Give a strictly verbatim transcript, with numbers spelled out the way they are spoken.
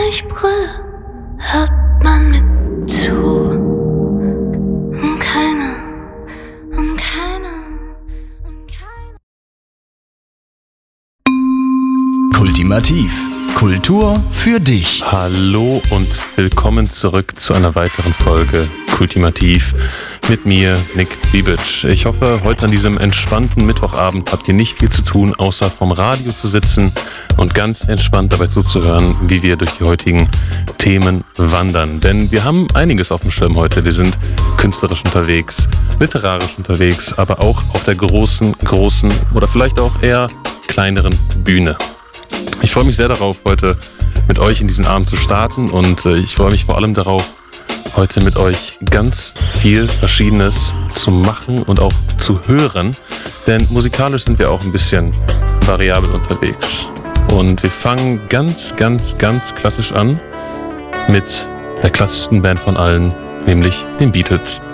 ich brülle, hört man mir zu. Und keiner, und keiner, und keiner. Kultimativ. Kultur für dich. Hallo und willkommen zurück zu einer weiteren Folge Kultimativ mit mir, Nick Bibic. Ich hoffe, heute an diesem entspannten Mittwochabend habt ihr nicht viel zu tun, außer vom Radio zu sitzen und ganz entspannt dabei zuzuhören, wie wir durch die heutigen Themen wandern. Denn wir haben einiges auf dem Schirm heute. Wir sind künstlerisch unterwegs, literarisch unterwegs, aber auch auf der großen, großen oder vielleicht auch eher kleineren Bühne. Ich freue mich sehr darauf, heute mit euch in diesen Abend zu starten und äh, ich freue mich vor allem darauf, heute mit euch ganz viel Verschiedenes zu machen und auch zu hören, denn musikalisch sind wir auch ein bisschen variabel unterwegs. Und wir fangen ganz, ganz, ganz klassisch an mit der klassischsten Band von allen, nämlich den Beatles.